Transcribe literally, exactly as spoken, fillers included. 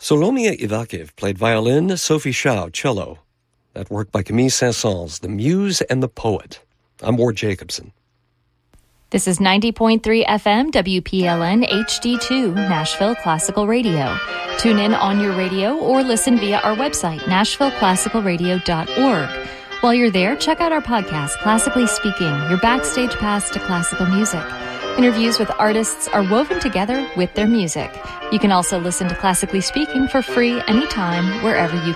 Solomia Ivakiv played violin, Sophie Shao, cello. That work by Camille Saint-Saëns, The Muse and the Poet. I'm Ward Jacobson. This is ninety point three F M W P L N H D two, Nashville Classical Radio. Tune in on your radio or listen via our website, nashville classical radio dot org. While you're there, check out our podcast, Classically Speaking, your backstage pass to classical music. Interviews with artists are woven together with their music. You can also listen to Classically Speaking for free anytime, wherever you